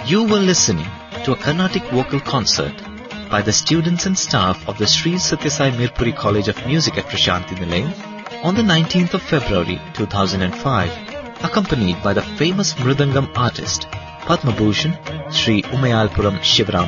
You were listening to a Carnatic vocal concert by the students and staff of the Sri Sathya Sai Mirpuri College of Music at Prashanthi Nilayam on the 19th of February 2005, accompanied by the famous Mridangam artist Padma Bhushan Sri Umayalpuram Shivaram